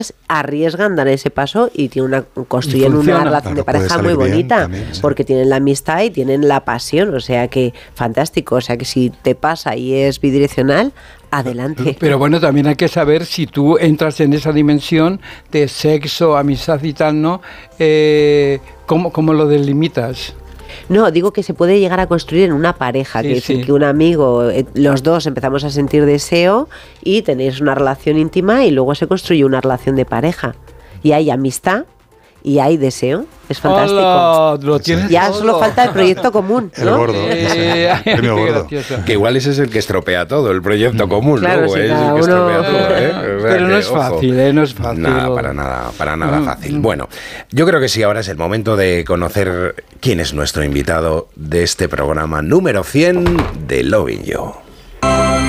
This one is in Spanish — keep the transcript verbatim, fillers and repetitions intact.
arriesgan, dan ese paso y tienen una, construyen una relación de pareja muy bonita, también, sí. Porque tienen la amistad y tienen la pasión, o sea que fantástico, o sea que si te pasa y es bidireccional, adelante. Pero bueno, también hay que saber si tú entras en esa dimensión de sexo, amistad y tal, ¿no? Eh, ¿cómo, ¿Cómo lo delimitas? No, digo que se puede llegar a construir en una pareja, sí, que es sí. decir, que un amigo, los dos empezamos a sentir deseo y tenéis una relación íntima y luego se construye una relación de pareja. Y hay amistad y hay deseo. Es fantástico. Hola, lo tienes ya todo. solo falta el proyecto común, ¿no? El gordo. Eh, el gordo. Que igual ese es el que estropea todo, el proyecto común, claro, luego sí, es el que uno... estropea todo, ¿eh? O sea, pero no que, es ojo, fácil, ¿eh? No es fácil. Nada, para nada, para nada Mm. fácil. Bueno, yo creo que sí, ahora es el momento de conocer quién es nuestro invitado de este programa número cien de Loving You.